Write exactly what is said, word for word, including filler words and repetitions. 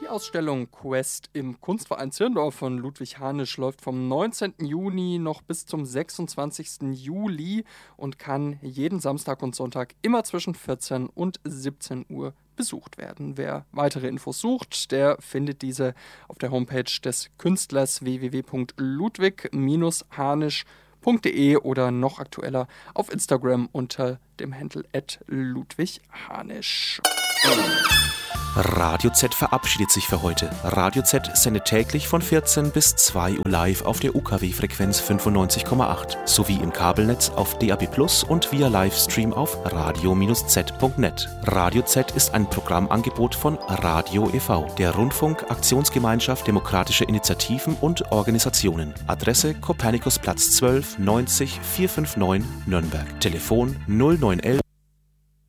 Die Ausstellung Quest im Kunstverein Zirndorf von Ludwig Hanisch läuft vom neunzehnten Juni noch bis zum sechsundzwanzigsten Juli und kann jeden Samstag und Sonntag immer zwischen vierzehn und siebzehn Uhr besucht werden. Wer weitere Infos sucht, der findet diese auf der Homepage des Künstlers w w w punkt ludwig hanisch punkt de oder noch aktueller auf Instagram unter dem Handle at ludwighanisch. Radio Z verabschiedet sich für heute. Radio Z sendet täglich von vierzehn bis zwei Uhr live auf der U K W-Frequenz fünfundneunzig Komma acht sowie im Kabelnetz auf D A B plus und via Livestream auf radio Z punkt net. Radio Z ist ein Programmangebot von Radio e V, der Rundfunk-Aktionsgemeinschaft demokratischer Initiativen und Organisationen. Adresse Kopernikusplatz zwölf neunzig vierhundertneunundfünfzig Nürnberg. Telefon null neun eins